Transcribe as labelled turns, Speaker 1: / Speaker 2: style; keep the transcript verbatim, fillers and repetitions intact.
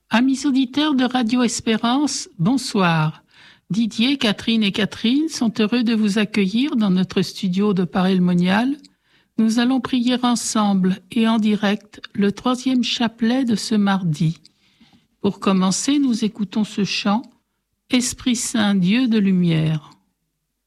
Speaker 1: Amis auditeurs de Radio Espérance, bonsoir. Didier, Catherine et Catherine sont heureux de vous accueillir dans notre studio de Paray-le-Monial. Nous allons prier ensemble et en direct le troisième chapelet de ce mardi. Pour commencer, nous écoutons ce chant « Esprit Saint, Dieu de lumière ».